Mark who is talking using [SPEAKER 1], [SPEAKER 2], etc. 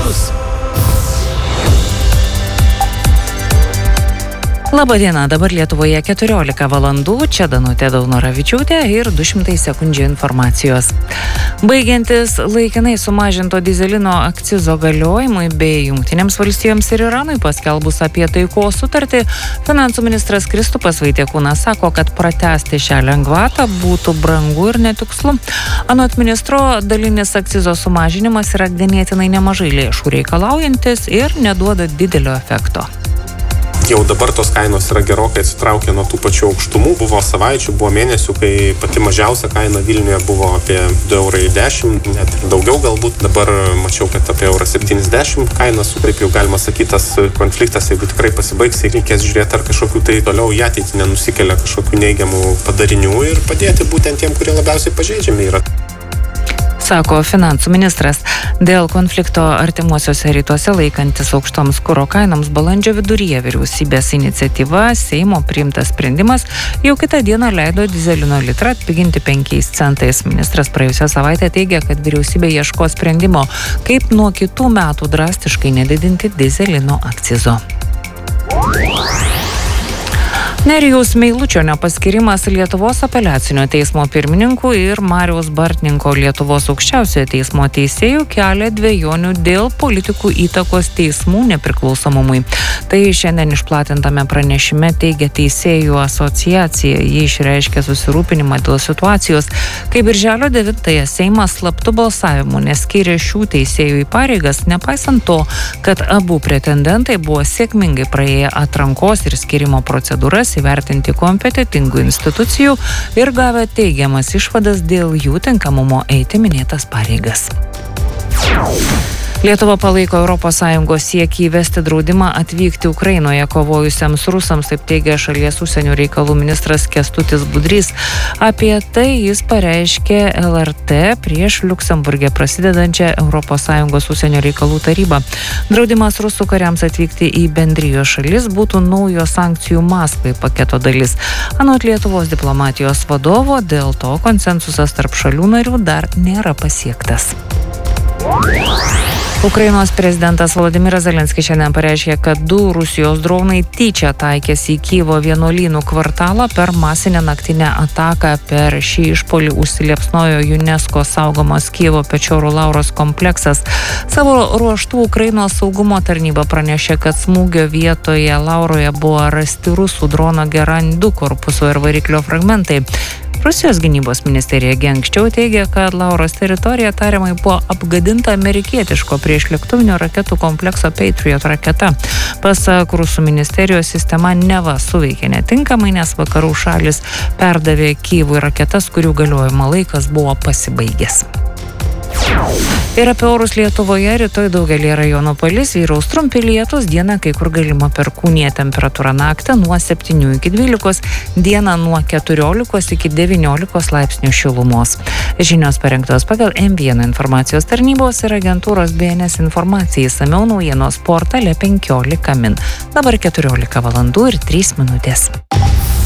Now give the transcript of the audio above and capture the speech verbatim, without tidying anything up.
[SPEAKER 1] metus.
[SPEAKER 2] Labadiena, dabar Lietuvoje keturiolika valandų, čia Danutė Daunoravičiūtė ir du šimtai sekundžių informacijos. Baigiantis laikinai sumažinto dyzelino akcizo galiojimui bei Jungtinėms valstijoms ir Iranui paskelbus apie taikos sutartį, finansų ministras Kristupas Vaitiekūnas sako, kad pratęsti šią lengvatą būtų brangu ir netikslu. Anot ministro, dalinis akcizo sumažinimas yra ganėtinai nemažai lėšų reikalaujantis ir neduoda didelio efekto.
[SPEAKER 3] Jau dabar tos kainos yra gerokai atsitraukę nuo tų pačių aukštumų. Buvo savaičių, buvo mėnesių, kai pati mažiausia kaina Vilniuje buvo apie du eurai dešimt, net ir daugiau galbūt. Dabar mačiau, kad apie eurą septyniasdešimt kainas, kaip jau galima sakyti, tas konfliktas, jeigu tikrai pasibaigs, reikės žiūrėti, ar kažkokių tai toliau į ateitį nenusikelia kažkokių neigiamų padarinių ir padėti būtent tiem, kurie labiausiai pažeidžiami yra.
[SPEAKER 2] Sako finansų ministras. Dėl konflikto artimuosiuose rytuose laikantis aukštoms kuro kainoms balandžio viduryje vyriausybės iniciatyva Seimo priimtas sprendimas jau kitą dieną leido dyzelino litrą atpiginti penkiais centais. Ministras praėjusią savaitę teigė, kad vyriausybė ieško sprendimo, kaip nuo kitų metų drastiškai nedidinti dyzelino akcizo. Nerijaus Meilučio nepaskirimas Lietuvos apeliacinio teismo pirmininku ir Mariaus Bartninko Lietuvos aukščiausiojo teismo teisėjų kelia dvejonių dėl politikų įtakos teismų nepriklausomumui. Tai šiandien išplatintame pranešime teigia teisėjų asociacija. Jie išreiškė susirūpinimą dėl situacijos, kai birželio devintąją Seimas slaptu balsavimu neskyrė šių teisėjų į pareigas, nepaisant to, kad abu pretendentai buvo sėkmingai praėję atrankos ir skyrimo procedūras, įvertinti kompetentingų institucijų ir gavę teigiamas išvadas dėl jų tinkamumo eiti minėtas pareigas. Lietuva palaiko Europos Sąjungos siekį įvesti draudimą atvykti Ukrainoje kovojusiems rusams, taip teigia šalies užsienio reikalų ministras Kęstutis Budrys. Apie tai jis pareiškė L R T prieš Liuksemburge prasidedančią Europos Sąjungos užsienio reikalų tarybą. Draudimas rusų kariams atvykti į bendrijos šalis būtų naujo sankcijų Maskvai paketo dalis. Anot Lietuvos diplomatijos vadovo, dėl to konsensusas tarp šalių narių dar nėra pasiektas. Ukrainos prezidentas Volodymyras Zelenskis šiandien pareiškė, kad du Rusijos dronai tyčia taikėsi į Kyjivo vienuolynų kvartalą per masinę naktinę ataką. Per šį išpuolį užsiliepsnojo UNESCO saugomos Kyjivo Pečorų Lauros kompleksas. Savo ruožtų Ukrainos saugumo tarnyba pranešė, kad smūgio vietoje Lauroje buvo rasti rusų drono Geran du korpuso ir variklio fragmentai. Rusijos gynybos ministerija anksčiau teigė, kad Lauros teritorija tariamai buvo apgadinta amerikietiško priešlėktuvinio raketų komplekso Patriot raketa. Pasak Rusų ministerijos, sistema neva suveikė netinkamai, nes vakarų šalis perdavė Kyjivui raketas, kurių galiojimo laikas buvo pasibaigęs. Ir apie orus Lietuvoje rytoj daugelį rajonų palis, vyraus trumpi lietūs, dieną kai kur galima perkūnija, temperatūra naktį nuo septynių iki dvylikos, dieną nuo keturiolikos iki devyniolikos laipsnių šilumos. Žinios parengtos pagal M vienas informacijos tarnybos ir agentūros B N S informacijai, išsamiau naujienos portale penkiolika min. Dabar keturiolika valandų ir trys minutės.